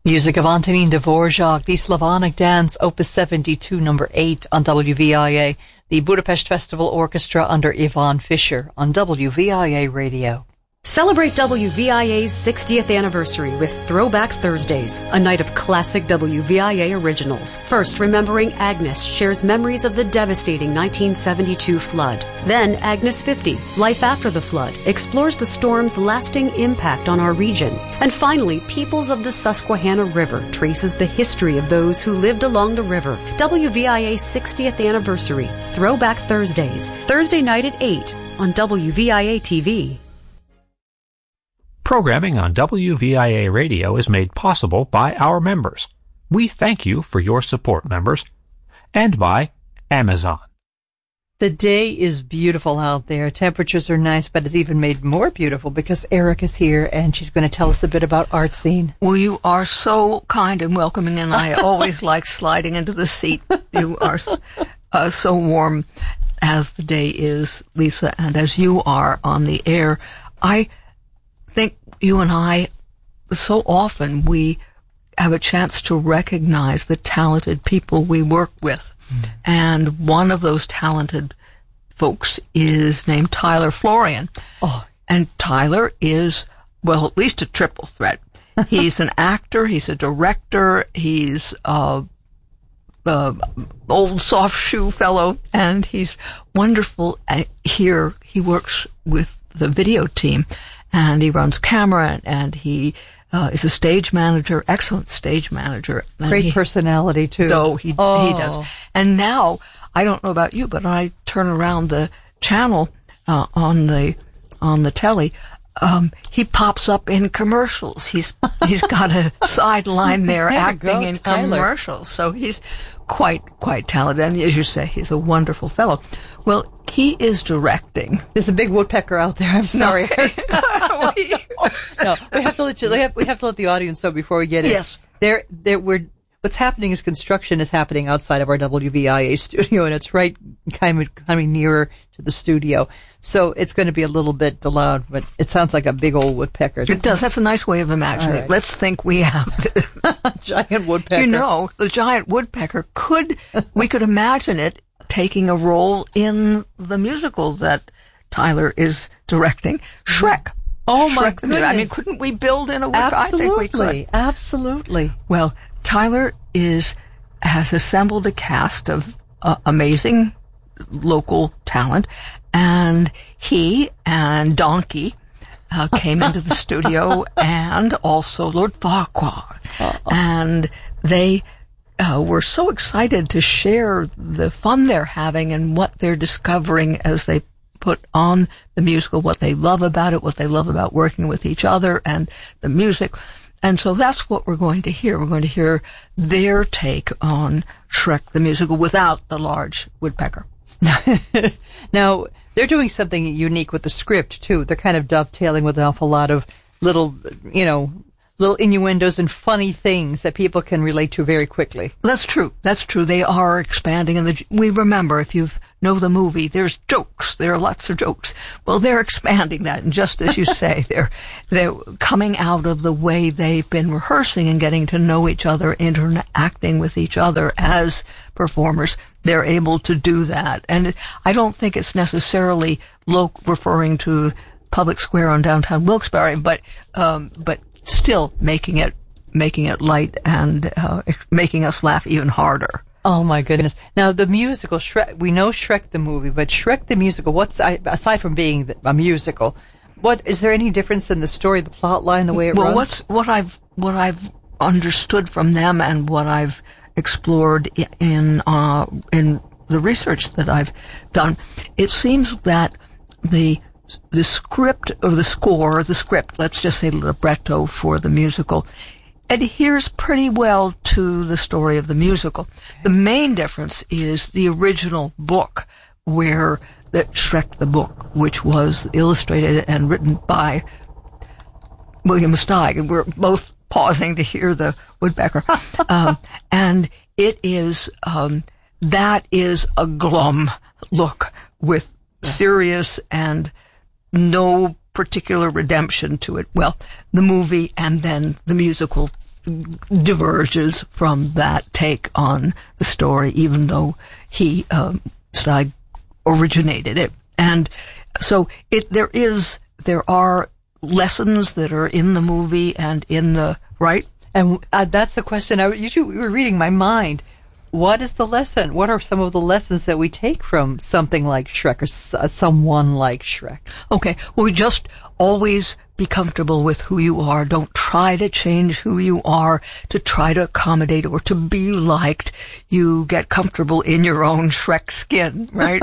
Music of Antonin Dvorak, the Slavonic Dance, Opus 72, number 8 on WVIA, the Budapest Festival Orchestra under Yvonne Fisher on WVIA Radio. Celebrate WVIA's 60th anniversary with Throwback Thursdays, a night of classic WVIA originals. First, Remembering Agnes shares memories of the devastating 1972 flood. Then, Agnes 50, Life After the Flood, explores the storm's lasting impact on our region. And finally, Peoples of the Susquehanna River traces the history of those who lived along the river. WVIA's 60th anniversary, Throwback Thursdays, Thursday night at 8 on WVIA TV. Programming on WVIA Radio is made possible by our members. We thank you for your support, members. And by Amazon. The day is beautiful out there. Temperatures are nice, but it's even made more beautiful because Erica's here and she's going to tell us a bit about Art Scene. Well, you are so kind and welcoming, and I always like sliding into the seat. You are so warm as the day is, Lisa, and as you are on the air. I think you and I, so often we have a chance to recognize the talented people we work with. Mm. And one of those talented folks is named Tyler Florian. Oh. And Tyler is, well, at least a triple threat. He's an actor, he's a director, he's old soft shoe fellow, and he's wonderful. Here he works with the video team. And he runs camera, and he is a stage manager, excellent stage manager. Great personality, too. So he does. And now, I don't know about you, but I turn around the channel on the telly. He pops up in commercials. He's got a sideline there acting in commercials. So he's quite talented. And as you say, he's a wonderful fellow. Well, he is directing. There's a big woodpecker out there. I'm sorry. No, we have to let the audience know before we get in. Yes. What's happening is construction is happening outside of our WVIA studio, and it's right coming nearer to the studio. So it's going to be a little bit loud, but it sounds like a big old woodpecker. It does. That's a nice way of imagining it. Let's think we have a giant woodpecker. You know, the giant woodpecker we could imagine it taking a role in the musical that Tyler is directing, Shrek. Oh, Shrek, my goodness. I mean, couldn't we build in a woodpecker? Absolutely. I think we could. Absolutely. Well, Tyler has assembled a cast of amazing local talent, and he and Donkey came into the studio, and also Lord Farquhar. And they were so excited to share the fun they're having and what they're discovering as they put on the musical, what they love about it, what they love about working with each other and the music. And so that's what we're going to hear. We're going to hear their take on Shrek the musical without the large woodpecker. Now, they're doing something unique with the script, too. They're kind of dovetailing with an awful lot of little innuendos and funny things that people can relate to very quickly. That's true. They are expanding, and we remember, if you know the movie, there's jokes. There are lots of jokes. Well, they're expanding that, and just as you say, they're coming out of the way they've been rehearsing and getting to know each other, interacting with each other as performers. They're able to do that, and I don't think it's necessarily referring to Public Square on downtown Wilkes-Barre, but still making it light and making us laugh even harder. Oh my goodness! Now the musical Shrek. We know Shrek the movie, but Shrek the musical. Aside from being a musical, what is there any difference in the story, the plot line, the way it runs? What I've understood from them and what I've explored in the research that I've done, it seems that the script or the script, let's just say libretto for the musical, adheres pretty well to the story of the musical. The main difference is the original book, where the Shrek the book, which was illustrated and written by William Steig, and we're both pausing to hear the woodpecker. And it is, that is a glum look with serious and no particular redemption to it. Well, the movie and then the musical diverges from that take on the story, even though he Steig originated it. And so there are lessons that are in the movie and in the right. And that's the question. You were reading my mind. What is the lesson? What are some of the lessons that we take from something like Shrek or someone like Shrek? Okay, well, just always be comfortable with who you are. Don't try to change who you are to try to accommodate or to be liked. You get comfortable in your own Shrek skin, right?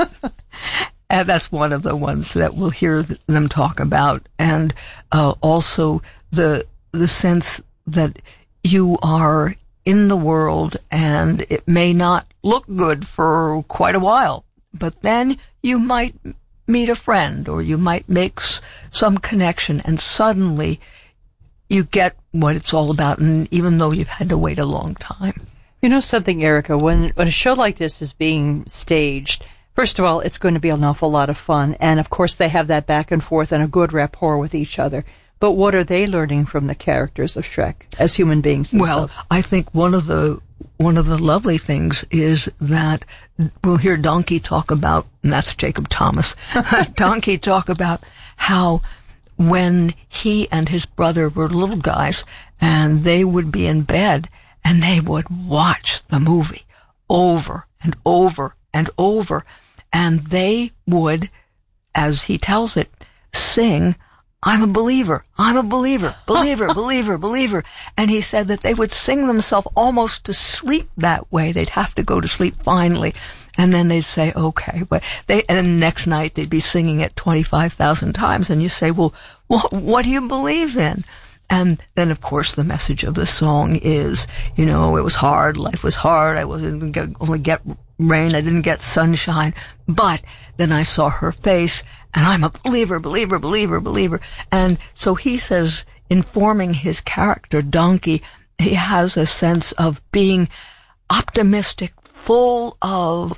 And that's one of the ones that we'll hear them talk about. And also the sense that you are in the world and it may not look good for quite a while, but then you might meet a friend or you might make some connection and suddenly you get what it's all about, and even though you've had to wait a long time. You know something, Erica, when a show like this is being staged, first of all, it's going to be an awful lot of fun, and of course they have that back and forth and a good rapport with each other. But what are they learning from the characters of Shrek as human beings themselves? Well, I think one of the lovely things is that we'll hear Donkey talk about, and that's Jacob Thomas, Donkey talk about how when he and his brother were little guys and they would be in bed and they would watch the movie over and over and over, and they would, as he tells it, sing, "I'm a believer, I'm a believer, believer, believer, believer." And he said that they would sing themselves almost to sleep that way. They'd have to go to sleep finally. And then they'd say, okay, and then the next night they'd be singing it 25,000 times. And you say, well, what do you believe in? And then, of course, the message of the song is, it was hard, life was hard, I wasn't only get rain, I didn't get sunshine, but then I saw her face, and I'm a believer, believer, believer, believer. And so he says, informing his character, Donkey, he has a sense of being optimistic, full of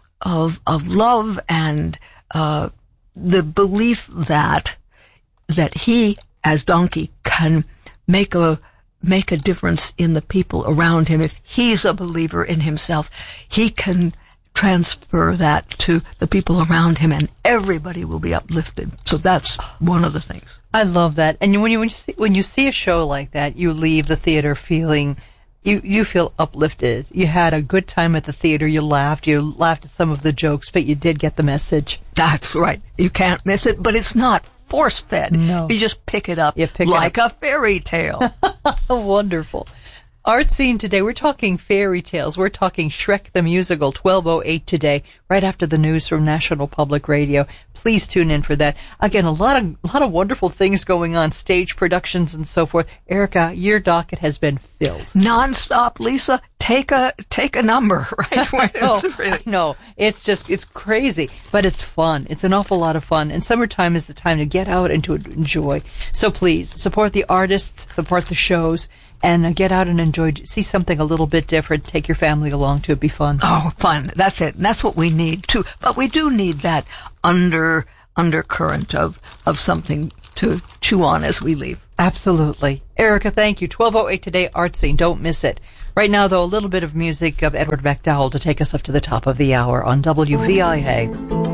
love and the belief that he, as Donkey, can make a difference in the people around him. If he's a believer in himself, he can transfer that to the people around him and everybody will be uplifted. So that's one of the things. I love that. And when you see a show like that, you leave the theater feeling, you feel uplifted. You had a good time at the theater. You laughed at some of the jokes, but you did get the message. That's right. You can't miss it, but it's not force-fed. No. You just pick it up like a fairy tale. Wonderful. Art Scene today, we're talking fairy tales. We're talking Shrek the Musical, 12:08 today, right after the news from National Public Radio. Please tune in for that. Again, a lot of wonderful things going on, stage productions and so forth. Erica, your docket has been filled. Non-stop, Lisa. Take a number, right? No, it's crazy, but it's fun. It's an awful lot of fun, and summertime is the time to get out and to enjoy. So please, support the artists, support the shows, and get out and enjoy, see something a little bit different. Take your family along to it. Be fun. Oh, fun. That's it. And that's what we need too. But we do need that undercurrent of something to chew on as we leave. Absolutely. Erica, thank you. 12:08 today, Art Scene. Don't miss it. Right now, though, a little bit of music of Edward MacDowell to take us up to the top of the hour on WVIA.